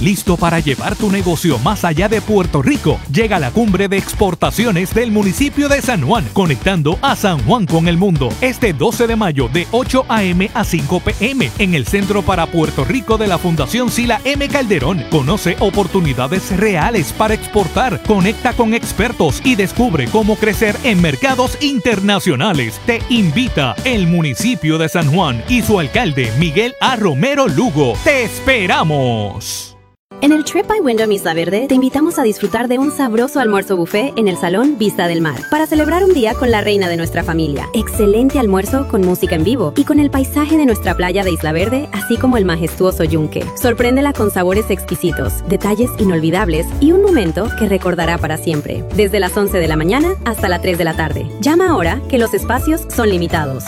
¿Listo para llevar tu negocio más allá de Puerto Rico? Llega la cumbre de exportaciones del municipio de San Juan, conectando a San Juan con el mundo. Este 12 de mayo de 8 a.m. a 5 p.m. en el Centro para Puerto Rico de la Fundación Sila M. Calderón. Conoce oportunidades reales para exportar, conecta con expertos y descubre cómo crecer en mercados internacionales. Te invita el municipio de San Juan y su alcalde Miguel A. Romero Lugo. ¡Te esperamos! En el Trip by Wyndham Isla Verde te invitamos a disfrutar de un sabroso almuerzo buffet en el Salón Vista del Mar para celebrar un día con la reina de nuestra familia. Excelente almuerzo con música en vivo y con el paisaje de nuestra playa de Isla Verde, así como el majestuoso yunque. Sorpréndela con sabores exquisitos, detalles inolvidables y un momento que recordará para siempre. Desde las 11 de la mañana hasta las 3 de la tarde. Llama ahora que los espacios son limitados.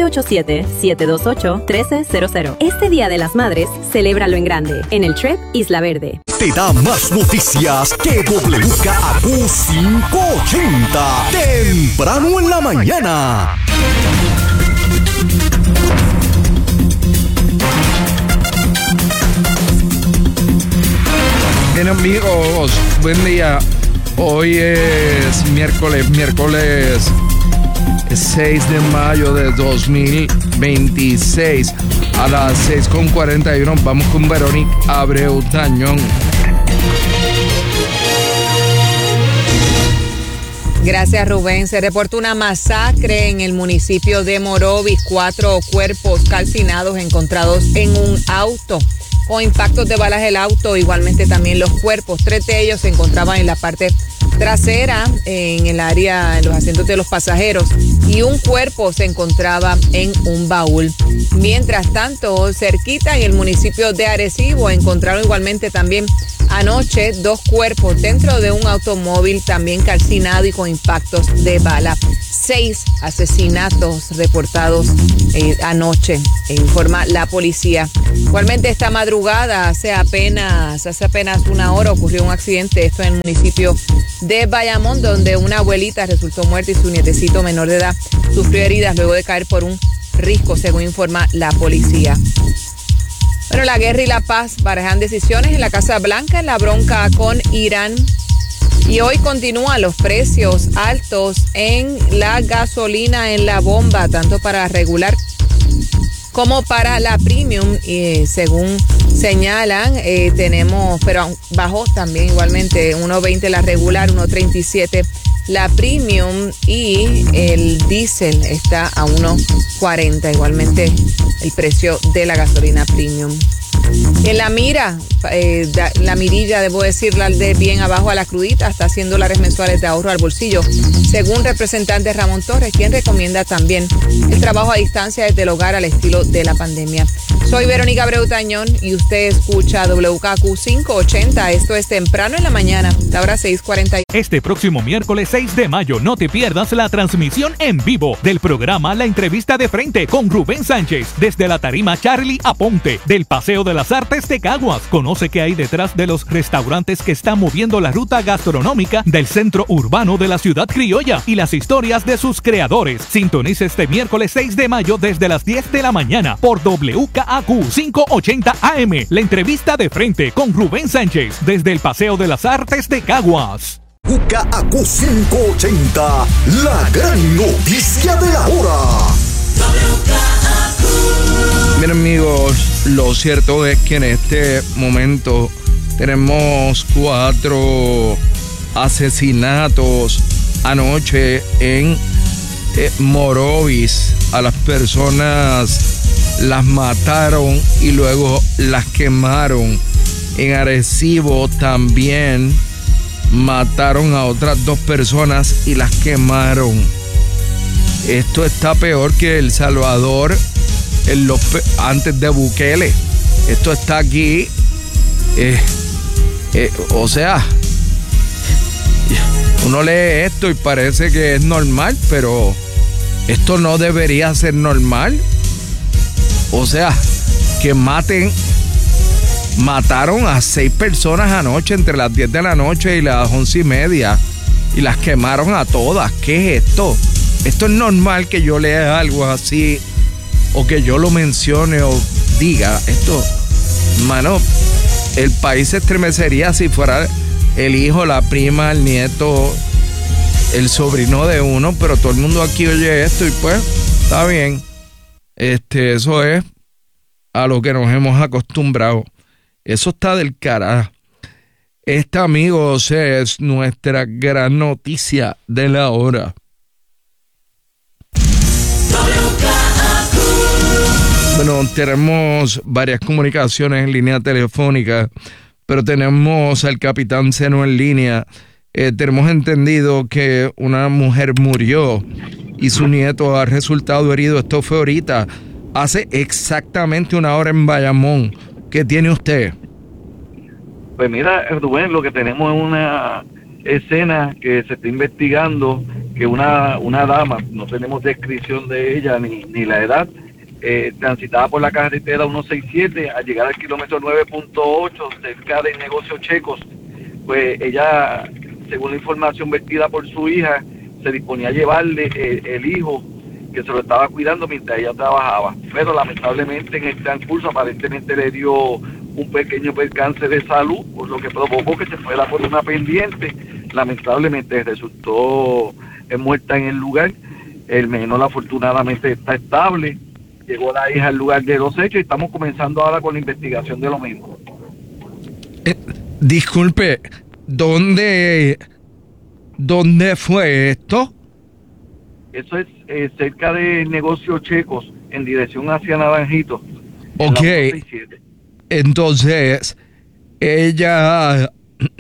787-728-1300. Este Día de las Madres, celébralo en grande en el Trip Isla Verde. Te da más noticias que WKAQ 580. Temprano en la mañana. Bien amigos, buen día. Hoy es miércoles 6 de mayo de 2026. A las 6:41 vamos con Verónica Abreu Tañón. Gracias, Rubén. Se reporta una masacre en el municipio de Morovis. 4 cuerpos calcinados encontrados en un auto. Con impactos de balas el auto, igualmente también los cuerpos. 3 de ellos se encontraban en la parte trasera, en el área, en los asientos de los pasajeros, y un cuerpo se encontraba en un baúl. Mientras tanto, cerquita en el municipio de Arecibo, encontraron igualmente también anoche 2 cuerpos dentro de un automóvil también calcinado y con impactos de bala. 6 asesinatos reportados anoche, informa la policía. Igualmente esta madrugada, hace apenas una hora, ocurrió un accidente, esto en el municipio de Bayamón, donde una abuelita resultó muerta y su nietecito menor de edad sufrió heridas luego de caer por un risco, según informa la policía. Bueno, la guerra y la paz barajan decisiones en la Casa Blanca en la bronca con Irán. Y hoy continúan los precios altos en la gasolina en la bomba, tanto para regular como para la premium, según señalan, tenemos, pero bajó también igualmente, 1.20 la regular, 1.37 la premium, y el diésel está a 1.40, igualmente el precio de la gasolina premium. En la mira, la mirilla, debo decirla, de bien abajo a la crudita, hasta $100 mensuales de ahorro al bolsillo, según representante Ramón Torres, quien recomienda también el trabajo a distancia desde el hogar al estilo de la pandemia. Soy Verónica Abreu Tañón y usted escucha WKQ 580. Esto es Temprano en la Mañana, la hora 6:40. Este próximo miércoles 6 de mayo no te pierdas la transmisión en vivo del programa La Entrevista de Frente con Rubén Sánchez desde la tarima Charlie Aponte del Paseo de las Artes de Caguas. Conoce qué hay detrás de los restaurantes que están moviendo la ruta gastronómica del centro urbano de la ciudad criolla y las historias de sus creadores. Sintoniza este miércoles 6 de mayo desde las 10 de la mañana por WKAQ 580 AM. La Entrevista de Frente con Rubén Sánchez desde el Paseo de las Artes de Caguas. WKAQ 580, la gran noticia de la hora. Bien amigos, lo cierto es que en este momento tenemos 4 asesinatos anoche en Morovis. A las personas las mataron y luego las quemaron. En Arecibo también mataron a otras 2 personas y las quemaron. Esto está peor que El Salvador antes de Bukele. Esto está aquí. O sea, uno lee esto y parece que es normal, pero esto no debería ser normal. O sea, que mataron a 6 personas anoche entre las 10 de la noche y las 11:30 y las quemaron a todas. ¿Qué es esto? Esto es normal que yo lea algo así o que yo lo mencione o diga esto. Mano, el país se estremecería si fuera el hijo, la prima, el nieto, el sobrino de uno, pero todo el mundo aquí oye esto y pues está bien. Eso es a lo que nos hemos acostumbrado. Eso está del carajo. Esta, amigos, es nuestra gran noticia de la hora. Bueno, tenemos varias comunicaciones en línea telefónica, pero tenemos al capitán Seno en línea. Tenemos entendido que una mujer murió y su nieto ha resultado herido. Esto fue ahorita, hace exactamente una hora en Bayamón. ¿Qué tiene usted? Pues mira, Rubén, lo que tenemos es una escena que se está investigando, que una dama, no tenemos descripción de ella ni la edad, transitaba por la carretera 167 al llegar al kilómetro 9.8 cerca del negocio Checos. Pues ella, según la información vertida por su hija, se disponía a llevarle el hijo que se lo estaba cuidando mientras ella trabajaba, pero lamentablemente en el transcurso aparentemente le dio un pequeño percance de salud, por lo que provocó que se fuera por una pendiente. Lamentablemente resultó muerta en el lugar. El menor afortunadamente está estable. Llegó la hija al lugar de los hechos y estamos comenzando ahora con la investigación de lo mismo. Disculpe, ¿dónde fue esto? Eso es cerca del negocio Checos, en dirección hacia Naranjito. Ok. Entonces, ella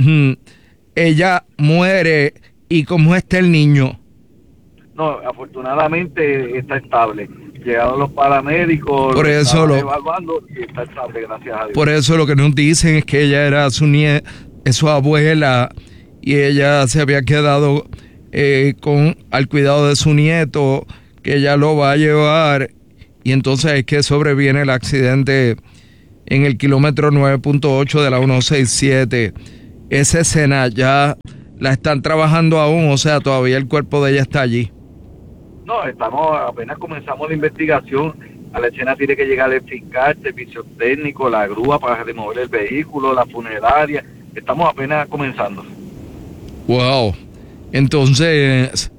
muere. ¿Y cómo está el niño? No, afortunadamente está estable. Llegaron los paramédicos, por eso lo evaluando y está estable, gracias a Dios. Por eso lo que nos dicen es que ella era su abuela y ella se había quedado al cuidado de su nieto, que ella lo va a llevar, y entonces es que sobreviene el accidente en el kilómetro 9.8 de la 167. Esa escena ya la están trabajando aún, o sea, todavía el cuerpo de ella está allí. No, apenas comenzamos la investigación. A la escena tiene que llegar el fiscal, el servicio técnico, la grúa para remover el vehículo, la funeraria. Estamos apenas comenzando. Wow. Entonces,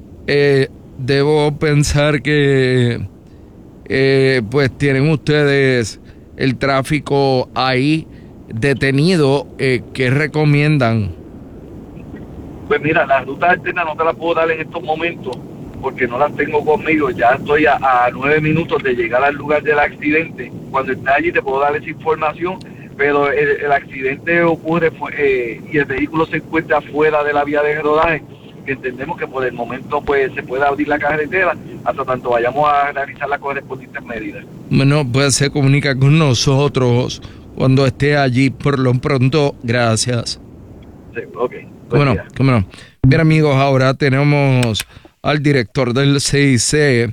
debo pensar que pues tienen ustedes el tráfico ahí detenido. ¿Qué recomiendan? Pues mira, la ruta alterna no te la puedo dar en estos momentos porque no las tengo conmigo. Ya estoy a 9 minutos de llegar al lugar del accidente. Cuando esté allí te puedo dar esa información, pero el accidente ocurre y el vehículo se encuentra fuera de la vía de rodaje, que entendemos que por el momento pues se puede abrir la carretera hasta tanto vayamos a realizar las correspondientes medidas. Bueno, pues se comunica con nosotros cuando esté allí. Por lo pronto, gracias. Sí, ok. ¿Cómo no? Bien, amigos, ahora tenemos al director del CIC,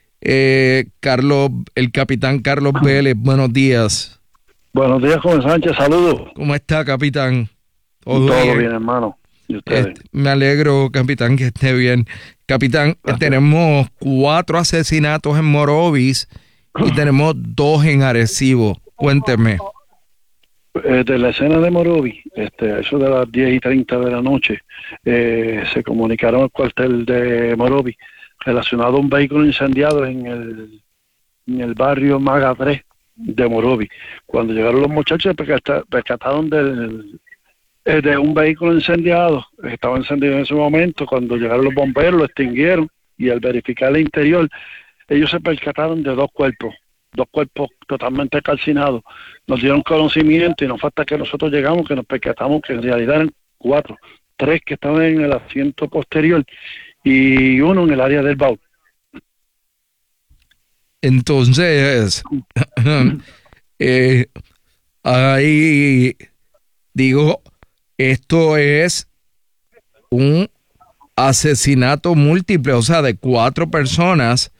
el capitán Carlos Vélez. Buenos días. Buenos días, joven Sánchez, saludos. ¿Cómo está, capitán? Todo bien, hermano. ¿Y ustedes? Me alegro, capitán, que esté bien. Capitán, tenemos 4 asesinatos en Morovis y tenemos 2 en Arecibo. Cuénteme. De la escena de Morovis, eso de las 10:30 de la noche, se comunicaron al cuartel de Morovis relacionado a un vehículo incendiado en el barrio Maga 3 de Morovis. Cuando llegaron los muchachos percataron de un vehículo incendiado. Estaba encendido en ese momento. Cuando llegaron los bomberos lo extinguieron y al verificar el interior ellos se percataron de 2 cuerpos totalmente calcinados. Nos dieron conocimiento y no falta que nosotros llegamos que nos percatamos que en realidad eran 4, 3 que estaban en el asiento posterior y 1 en el área del baúl. Entonces, ahí digo, esto es un asesinato múltiple, o sea, de 4 personas.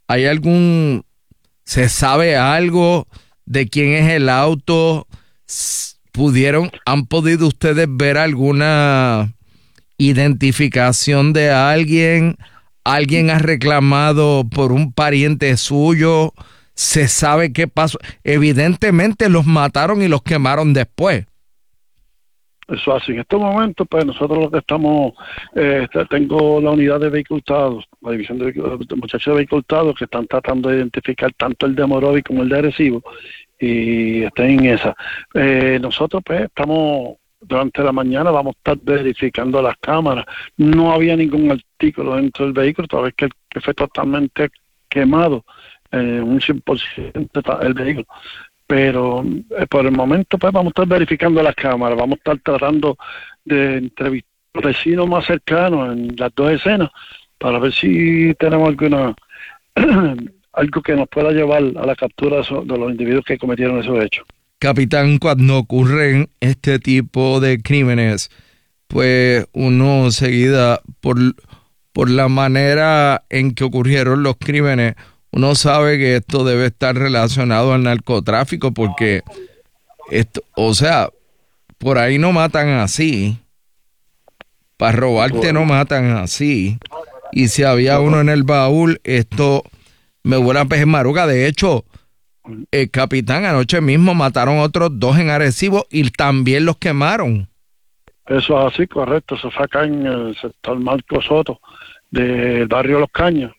¿Se sabe algo de quién es el auto? ¿Han podido ustedes ver alguna identificación de alguien? ¿Alguien ha reclamado por un pariente suyo? se sabe qué pasó. Evidentemente los mataron y los quemaron después. Eso así. En estos momentos, pues nosotros lo que estamos, tengo la unidad de vehículos hurtados, la división de muchachos de vehículos hurtados que están tratando de identificar tanto el de Morovis como el de Arecibo y están en esa. Nosotros pues estamos, durante la mañana vamos a estar verificando las cámaras. No había ningún artículo dentro del vehículo, toda vez que fue totalmente quemado, un 100% el vehículo. Pero por el momento pues vamos a estar verificando las cámaras, vamos a estar tratando de entrevistar a los vecinos más cercanos en las dos escenas para ver si tenemos alguna algo que nos pueda llevar a la captura de los individuos que cometieron esos hechos. Capitán, cuando ocurren este tipo de crímenes, pues uno seguida, por la manera en que ocurrieron los crímenes, uno sabe que esto debe estar relacionado al narcotráfico, porque esto, o sea, por ahí no matan así. Para robarte no matan así. Y si había uno en el baúl, esto me huele a peje maruca. De hecho, el capitán, anoche mismo mataron otros 2 en Arecibo y también los quemaron. Eso es así, correcto. Eso fue acá en el sector Marco Soto, del barrio Los Caños.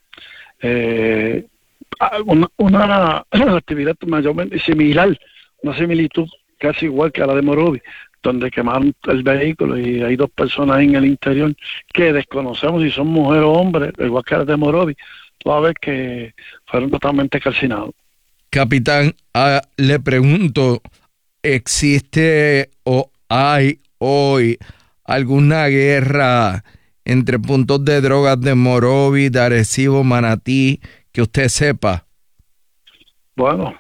Una actividad mayormente similar, una similitud casi igual que a la de Morovis, donde quemaron el vehículo y hay 2 personas en el interior que desconocemos si son mujer o hombre, igual que la de Morovis, toda vez que fueron totalmente calcinados. Capitán, le pregunto, ¿existe o hay hoy alguna guerra entre puntos de drogas de Morovis, de Arecibo, Manatí, que usted sepa? Bueno,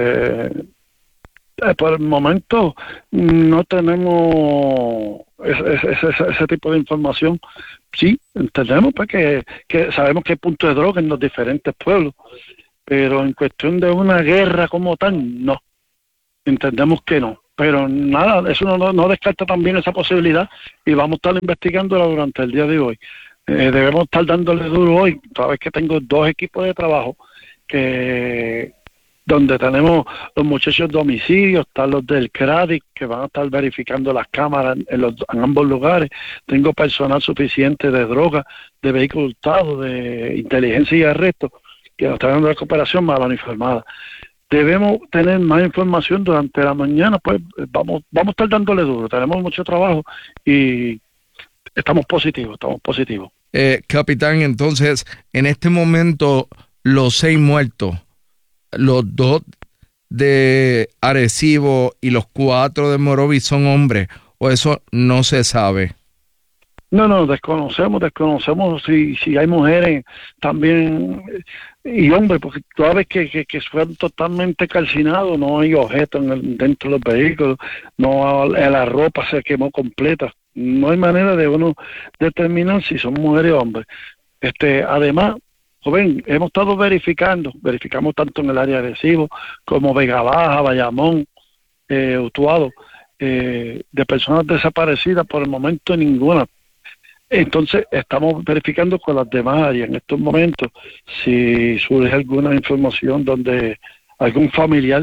por el momento no tenemos ese tipo de información. Sí, entendemos pues, que sabemos que hay puntos de droga en los diferentes pueblos, pero en cuestión de una guerra como tal, no. Entendemos que no. Pero nada, eso no descarta también esa posibilidad y vamos a estar investigándola durante el día de hoy. Debemos estar dándole duro hoy, toda vez que tengo 2 equipos de trabajo donde tenemos los muchachos de homicidios, están los del CRADIC, que van a estar verificando las cámaras en ambos lugares. Tengo personal suficiente de droga, de vehículos hurtados, de inteligencia y arresto, que nos están dando la cooperación más la uniformada. Debemos tener más información durante la mañana, pues vamos a estar dándole duro. Tenemos mucho trabajo y estamos positivos. Capitán, entonces, en este momento, los 6 muertos, los 2 de Arecibo y los 4 de Morovis son hombres, o eso no se sabe. No, desconocemos si hay mujeres también y hombres, porque toda vez que fueron totalmente calcinados, no hay objetos dentro de los vehículos, no, la ropa se quemó completa. No hay manera de uno determinar si son mujeres o hombres. Además, joven, hemos estado verificamos tanto en el área de Arecibo como Vega Baja, Bayamón, Utuado, de personas desaparecidas, por el momento ninguna. Entonces estamos verificando con las demás áreas en estos momentos si surge alguna información donde algún familiar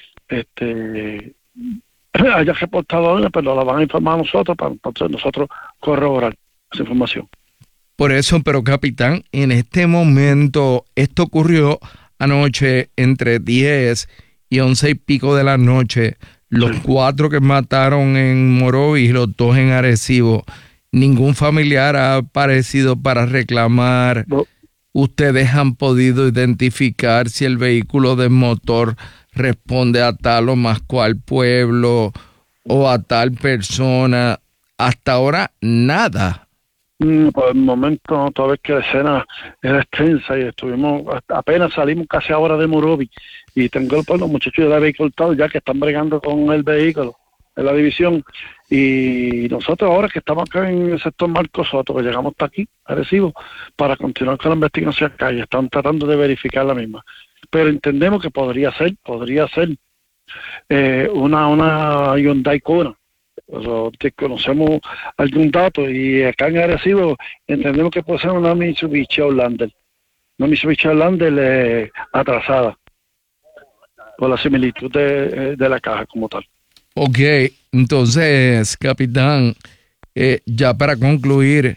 haya reportado algo, pero la van a informar a nosotros para nosotros corroborar esa información. Por eso, pero capitán, en este momento, esto ocurrió anoche entre 10 y 11 y pico de la noche, los 4 que mataron en Morovis y los 2 en Arecibo. Ningún familiar ha aparecido para reclamar. No. ¿Ustedes han podido identificar si el vehículo de motor responde a tal o más cual pueblo o a tal persona? Hasta ahora, nada. Por el momento, toda vez que la escena era extensa y apenas salimos casi ahora de Morovis y tengo pues, los muchachos de vehículo hurtado ya que están bregando con el vehículo en la división, y nosotros ahora que estamos acá en el sector Marco Soto, que llegamos hasta aquí, Arecibo, para continuar con la investigación acá y están tratando de verificar la misma, pero entendemos que podría ser una Hyundai Kona. Conocemos algún dato y acá en Arecibo entendemos que puede ser una Mitsubishi Outlander atrasada. por la similitud de la caja como tal. Ok, entonces, capitán, ya para concluir,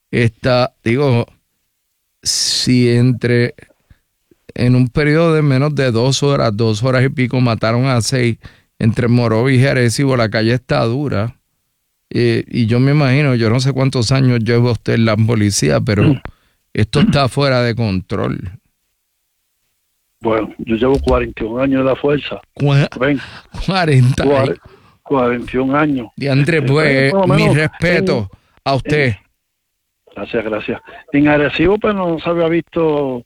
si en un periodo de menos de 2 horas y pico, mataron a 6 entre Morovis y Arecibo, la calle está dura. Y yo me imagino, yo no sé cuántos años lleva usted en la policía, pero esto está fuera de control. Bueno, yo llevo 41 años en la fuerza. 41 años. Diantre, pues, mi respeto a usted. Gracias. En Arecibo, pues, no se había visto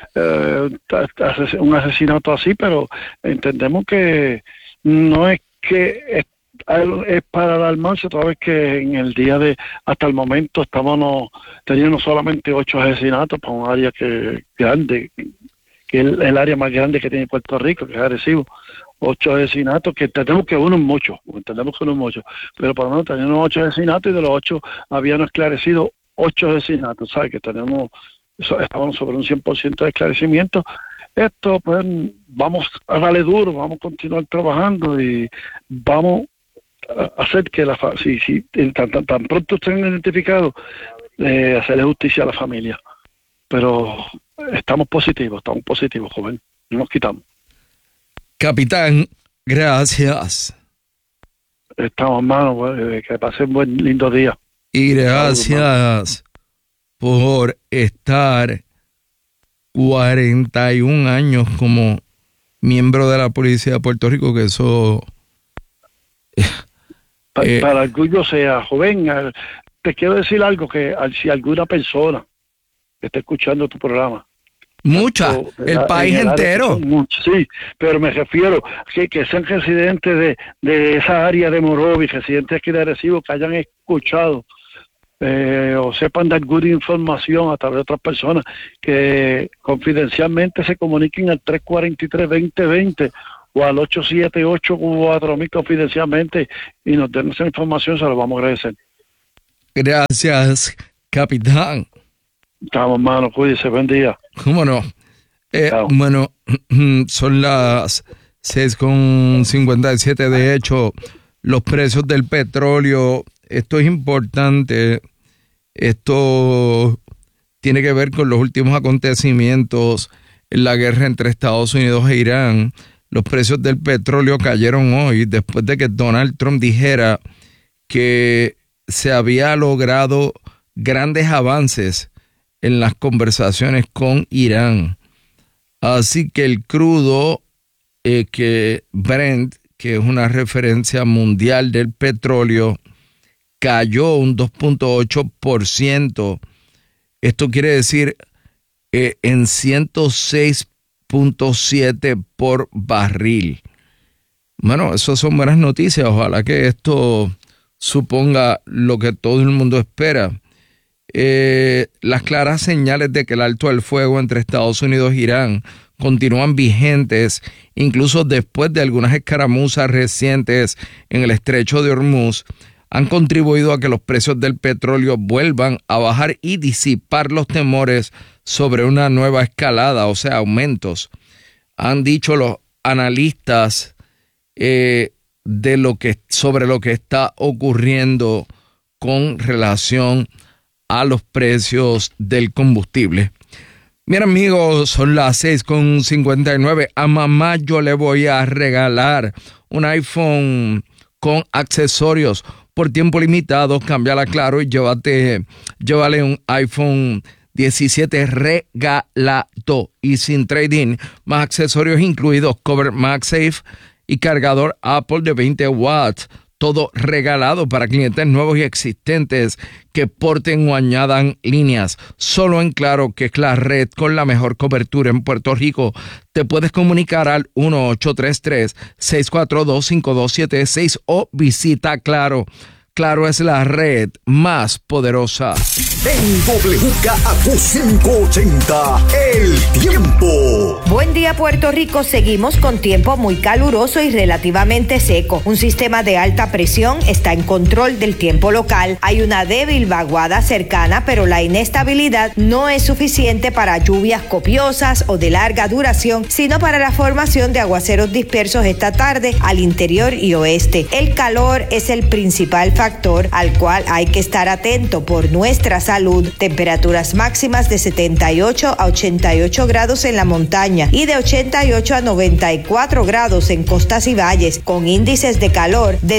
un asesinato así, pero entendemos que no es que es para alarmarse, toda vez que en el día hasta el momento estábamos teniendo solamente 8 asesinatos para un área grande, que es el área más grande que tiene Puerto Rico, que es Arecibo. 8 asesinatos, que entendemos que uno es mucho, pero por lo menos tenemos 8 asesinatos y de los 8 habían esclarecido 8 asesinatos, ¿sabes? Que estábamos sobre un 100% de esclarecimiento. Esto, pues, vamos a darle duro, vamos a continuar trabajando y vamos a hacer que tan pronto estén identificados, hacerle justicia a la familia. Pero estamos positivos, joven, no nos quitamos. Capitán, gracias. Estamos, hermano, que pasen buen lindo día. Y gracias por estar 41 años como miembro de la Policía de Puerto Rico, que eso... Para orgullo sea, joven, te quiero decir algo, que si alguna persona está escuchando tu programa, el país entero. Sí, pero me refiero que sean residentes de esa área de Morovis, residentes aquí de Arecibo, que hayan escuchado o sepan dar alguna información a través de otras personas, que confidencialmente se comuniquen al 343-2020 o al 878-4000 confidencialmente y nos den esa información, se lo vamos a agradecer. Gracias, capitán. Estamos, hermano, cuídese, buen día. ¿Cómo no? Bueno, son las 6:57. De hecho, los precios del petróleo, esto es importante. Esto tiene que ver con los últimos acontecimientos en la guerra entre Estados Unidos e Irán. Los precios del petróleo cayeron hoy después de que Donald Trump dijera que se había logrado grandes avances en las conversaciones con Irán. Así que el crudo, que Brent, que es una referencia mundial del petróleo, cayó un 2.8%. Esto quiere decir en 106.7 por barril. Bueno, eso son buenas noticias. Ojalá que esto suponga lo que todo el mundo espera. Las claras señales de que el alto al fuego entre Estados Unidos e Irán continúan vigentes, incluso después de algunas escaramuzas recientes en el estrecho de Hormuz, han contribuido a que los precios del petróleo vuelvan a bajar y disipar los temores sobre una nueva escalada, o sea, aumentos. Han dicho los analistas sobre lo que está ocurriendo con relación a los precios del combustible. Bien, amigos, son las 6:59. A mamá yo le voy a regalar un iPhone con accesorios por tiempo limitado. Cámbiala Claro y llévale un iPhone 17 regalado y sin trade-in, más accesorios incluidos, cover MagSafe y cargador Apple de 20 watts. Todo regalado para clientes nuevos y existentes que porten o añadan líneas. Solo en Claro, que es la red con la mejor cobertura en Puerto Rico. Te puedes comunicar al 1-833-642-5276 o visita Claro es la red más poderosa. En WKAQ 580, el tiempo. Buen día, Puerto Rico. Seguimos con tiempo muy caluroso y relativamente seco. Un sistema de alta presión está en control del tiempo local. Hay una débil vaguada cercana, pero la inestabilidad no es suficiente para lluvias copiosas o de larga duración, sino para la formación de aguaceros dispersos esta tarde al interior y oeste. El calor es el principal factor al cual hay que estar atento por nuestra salud. Temperaturas máximas de 78 a 88 grados en la montaña y de 88 a 94 grados en costas y valles, con índices de calor de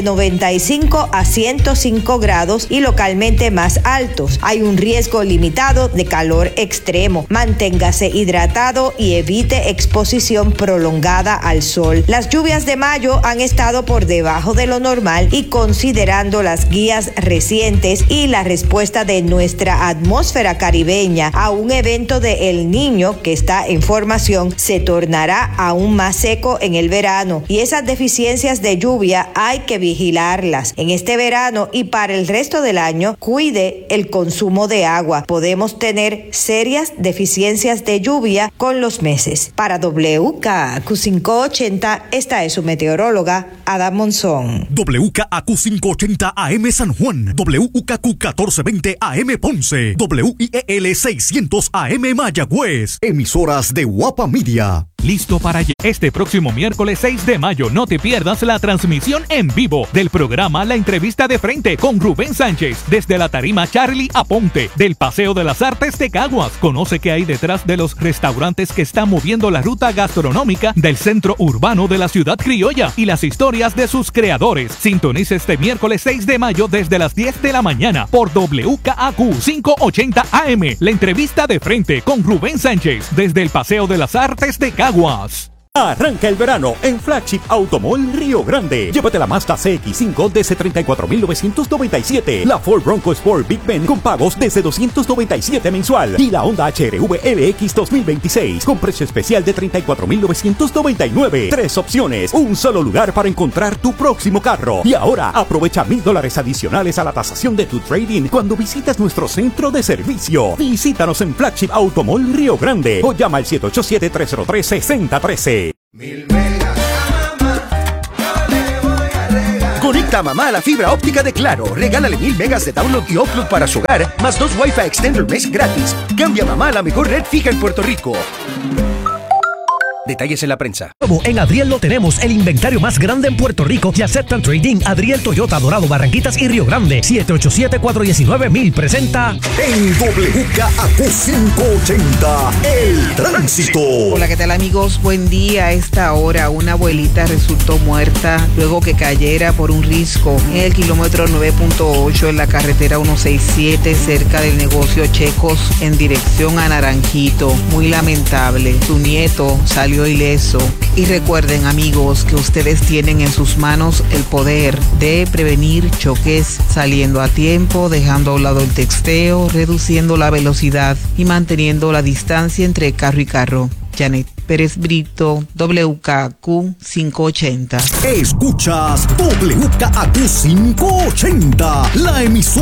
95 a 105 grados y localmente más altos. Hay un riesgo limitado de calor extremo. Manténgase hidratado y evite exposición prolongada al sol. Las lluvias de mayo han estado por debajo de lo normal y considerando las guías recientes y la respuesta de nuestra atmósfera caribeña a un evento de El Niño que está en formación, se tornará aún más seco en el verano y esas deficiencias de lluvia hay que vigilarlas. En este verano y para el resto del año, cuide el consumo de agua. Podemos tener serias deficiencias de lluvia con los meses. Para WKAQ 580, esta es su meteoróloga, Ada Monzón. WKAQ 580 AM San Juan, WKAQ 1420 AM Ponce, WIEL 600 AM Mayagüez. Emisoras de Guapa Media. Listo para este próximo miércoles 6 de mayo. No te pierdas la transmisión en vivo del programa La Entrevista de Frente con Rubén Sánchez desde la tarima Charlie Aponte del Paseo de las Artes de Caguas. Conoce qué hay detrás de los restaurantes que están moviendo la ruta gastronómica del centro urbano de la ciudad criolla y las historias de sus creadores. Sintoniza este miércoles 6 de mayo desde las 10 de la mañana por WKAQ 580 AM. La Entrevista de Frente con Rubén Sánchez desde el Paseo de las Artes de Caguas. Arranca el verano en Flagship Automall Río Grande. Llévate la Mazda CX-5 desde $34,997, la Ford Bronco Sport Big Ben con pagos desde $297 mensual y la Honda HR-V LX 2026 con precio especial de $34,999. 3 opciones, un solo lugar para encontrar tu próximo carro. Y ahora aprovecha $1,000 adicionales a la tasación de tu trading cuando visitas nuestro centro de servicio. Visítanos en Flagship Automall Río Grande o llama al 787-303-6013. 1000 megas a mamá, yo le voy a regalar. Conecta a mamá a la fibra óptica de Claro. Regálale 1000 megas de download y upload para su hogar, más 2 Wi-Fi Extender mes gratis. Cambia a mamá a la mejor red fija en Puerto Rico. Detalles en la prensa. En Adriel lo tenemos, el inventario más grande en Puerto Rico y aceptan trading. Adriel Toyota, Dorado, Barranquitas y Río Grande. 787-419-1000 presenta en WKAQ 580, el tránsito. Hola, ¿qué tal, amigos? Buen día. A esta hora una abuelita resultó muerta luego que cayera por un risco en el kilómetro 9.8 en la carretera 167 cerca del negocio Checos en dirección a Naranjito. Muy lamentable. Su nieto salió ileso. Y recuerden, amigos, que ustedes tienen en sus manos el poder de prevenir choques saliendo a tiempo, dejando a un lado el texteo, reduciendo la velocidad y manteniendo la distancia entre carro y carro. Janet Pérez Brito, WKAQ 580. Escuchas WKAQ 580, la emisora